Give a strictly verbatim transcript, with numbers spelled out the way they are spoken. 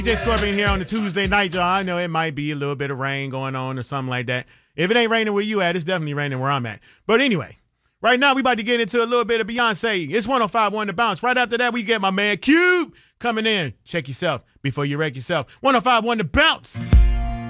D J Scorpion here on the Tuesday night, y'all. I know it might be a little bit of rain going on or something like that. If it ain't raining where you at, it's definitely raining where I'm at. But anyway, right now we about to get into a little bit of Beyonce. It's one oh five point one The Bounce. Right after that, we get my man Cube coming in. Check yourself before you wreck yourself. one oh five point one The Bounce.